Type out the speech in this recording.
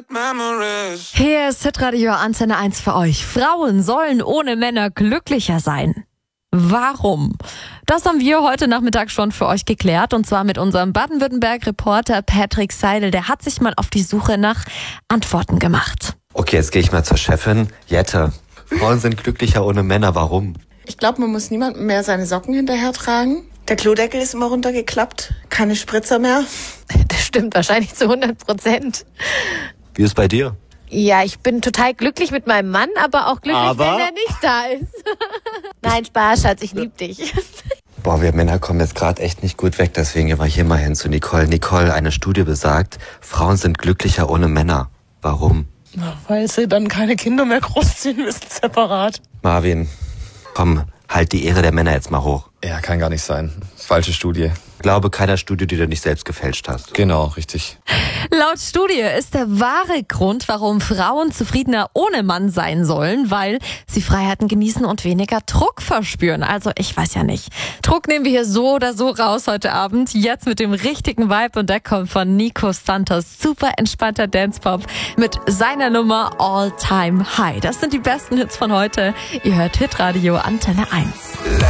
Hier ist Hitradio Antenne 1 für euch. Frauen sollen ohne Männer glücklicher sein. Warum? Das haben wir heute Nachmittag schon für euch geklärt, und zwar mit unserem Baden-Württemberg-Reporter Patrick Seidel. Der hat sich mal auf die Suche nach Antworten gemacht. Okay, jetzt gehe ich mal zur Chefin. Jette, Frauen sind glücklicher ohne Männer. Warum? Ich glaube, man muss niemandem mehr seine Socken hinterher tragen. Der Klodeckel ist immer runtergeklappt. Keine Spritzer mehr. Das stimmt wahrscheinlich zu 100%. Wie ist es bei dir? Ja, ich bin total glücklich mit meinem Mann, aber auch glücklich, wenn er nicht da ist. Nein, Spaß, Schatz, ich liebe dich. Boah, wir Männer kommen jetzt gerade echt nicht gut weg, deswegen gehen wir hier mal hin zu Nicole. Nicole, eine Studie besagt, Frauen sind glücklicher ohne Männer. Warum? Na, weil sie dann keine Kinder mehr großziehen müssen, separat. Marvin, komm, halt die Ehre der Männer jetzt mal hoch. Ja, kann gar nicht sein. Falsche Studie. Ich glaube keiner Studie, die du nicht selbst gefälscht hast. Genau, richtig. Laut Studie ist der wahre Grund, warum Frauen zufriedener ohne Mann sein sollen, weil sie Freiheiten genießen und weniger Druck verspüren. Also ich weiß ja nicht. Druck nehmen wir hier so oder so raus heute Abend. Jetzt mit dem richtigen Vibe, und der kommt von Nico Santos. Super entspannter Dance-Pop mit seiner Nummer All Time High. Das sind die besten Hits von heute. Ihr hört Hitradio Antenne 1.